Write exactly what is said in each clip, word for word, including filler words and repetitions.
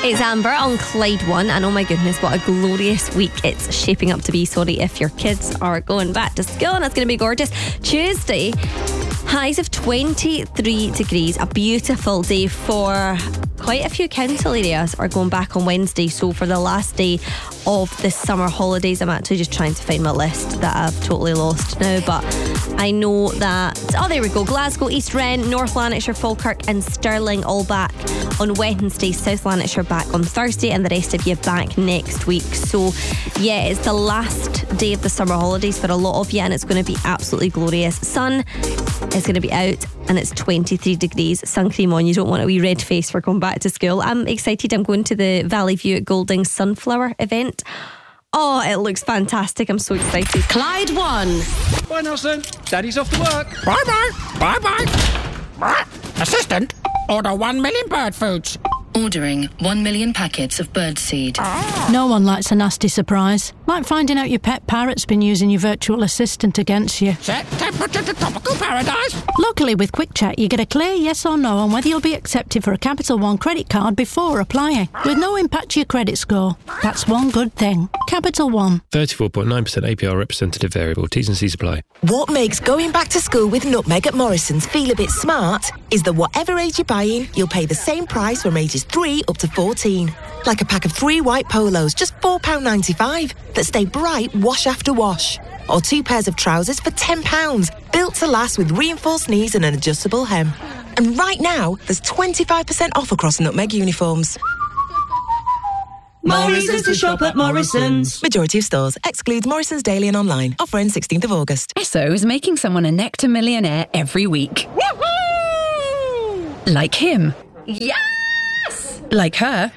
It's Amber on Clyde One, and oh my goodness, what a glorious week it's shaping up to be. Sorry if your kids are going back to school, and it's going to be gorgeous. Tuesday, highs of twenty-three degrees, a beautiful day for quite a few council areas are going back on Wednesday. So for the last day of the summer holidays, I'm actually just trying to find my list that I've totally lost now, but I know that, oh there we go, Glasgow, East Wren, North Lanarkshire, Falkirk and Stirling all back on Wednesday, South Lanarkshire back on Thursday, and the rest of you back next week. So yeah, it's the last day of the summer holidays for a lot of you, and it's going to be absolutely glorious. Sun is going to be out and it's twenty-three degrees. Sun cream on, you don't want a wee red face for going back to school. I'm excited. I'm going to the Valley View at Golding Sunflower event. Oh, it looks fantastic. I'm so excited. Clyde One. Bye, Nelson. Daddy's off to work. Bye-bye. Bye-bye. Assistant, order one million bird foods. Ordering one million packets of birdseed. No one likes a nasty surprise. Like finding out your pet parrot's been using your virtual assistant against you. Set temperature to tropical paradise. Luckily, with Quick Check, you get a clear yes or no on whether you'll be accepted for a Capital One credit card before applying, with no impact to your credit score. That's one good thing. Capital One. thirty-four point nine percent A P R representative variable. T's and C's apply. What makes going back to school with Nutmeg at Morrison's feel a bit smart is that whatever age you're buying, you'll pay the same price from ages three up to fourteen. Like a pack of three white polos, just four pounds ninety-five, that stay bright wash after wash. Or two pairs of trousers for ten pounds, built to last with reinforced knees and an adjustable hem. And right now, there's twenty-five percent off across Nutmeg uniforms. Morrison's to shop at Morrison's. Majority of stores. Excludes Morrison's Daily and online. Offer ends sixteenth of August. Esso is making someone a Nectar millionaire every week. Woohoo! Like him. Yes! Like her.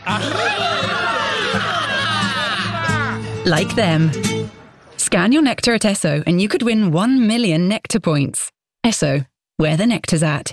Like them. Scan your Nectar at Esso and you could win one million Nectar points. Esso, where the nectar's at.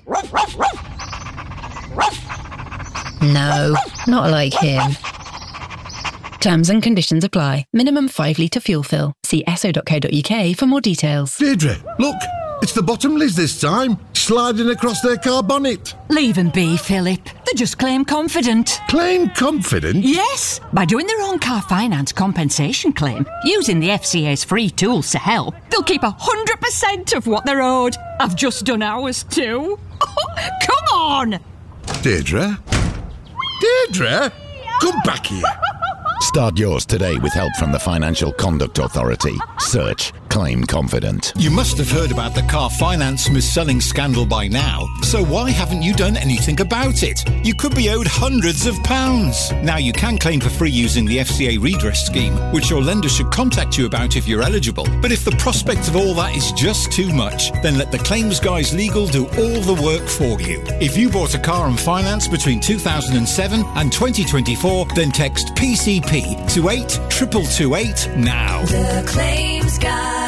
No, not like him. Terms and conditions apply. Minimum five litre fuel fill. See esso dot co dot uk for more details. Deirdre, look, it's the Bottomleys this time, sliding across their car bonnet. Leave them be, Philip. They're just claim confident. Claim confident? Yes, by doing their own car finance compensation claim, using the F C A's free tools to help, they'll keep one hundred percent of what they're owed. I've just done ours too. Come on! Deirdre? Deirdre? Come back here. Start yours today with help from the Financial Conduct Authority. Search Claim Confident. You must have heard about the car finance mis-selling scandal by now, so why haven't you done anything about it? You could be owed hundreds of pounds. Now you can claim for free using the F C A redress scheme, which your lender should contact you about if you're eligible. But if the prospect of all that is just too much, then let the Claims Guys Legal do all the work for you. If you bought a car on finance between two thousand seven and twenty twenty-four, then text P C P to eight two two two eight now. The Claims Guys.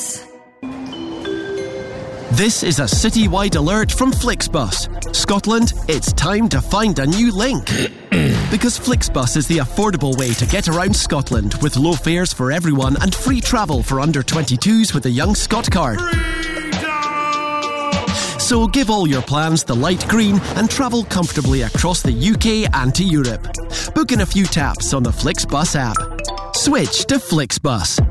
This is a citywide alert from Flixbus. Scotland, it's time to find a new link. Because Flixbus is the affordable way to get around Scotland, with low fares for everyone and free travel for under twenty-twos with a Young Scot card. So give all your plans the light green and travel comfortably across the U K and to Europe. Book in a few taps on the Flixbus app. Switch to Flixbus.